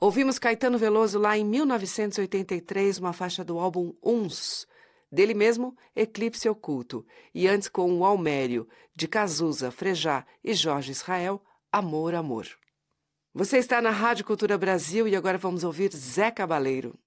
Ouvimos Caetano Veloso lá em 1983, uma faixa do álbum Uns, dele mesmo, Eclipse Oculto, e antes com o Almério, de Cazuza, Frejá e Jorge Israel, Amor, Amor. Você está na Rádio Cultura Brasil e agora vamos ouvir Zé Cabaleiro.